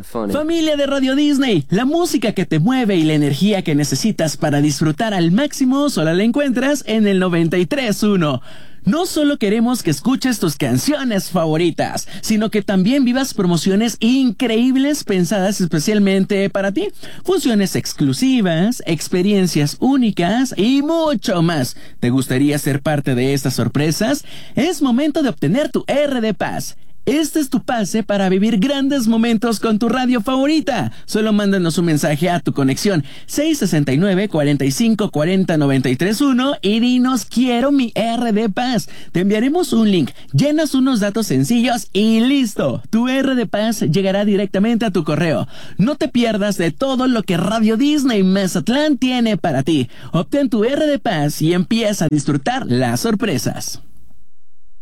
not funny. Familia de Radio Disney, la música que te mueve y la energía que necesitas para disfrutar al máximo solo la encuentras en el 93.1. No solo queremos que escuches tus canciones favoritas, sino que también vivas promociones increíbles pensadas especialmente para ti. Funciones exclusivas, experiencias únicas y mucho más. ¿Te gustaría ser parte de estas sorpresas? Es momento de obtener tu RD Pass. Este es tu pase para vivir grandes momentos con tu radio favorita. Solo mándanos un mensaje a tu conexión 669-4540-931 y dinos quiero mi RD Pass. Te enviaremos un link, llenas unos datos sencillos y listo. Tu RD Pass llegará directamente a tu correo. No te pierdas de todo lo que Radio Disney Mazatlán tiene para ti. Obtén tu RD Pass y empieza a disfrutar las sorpresas.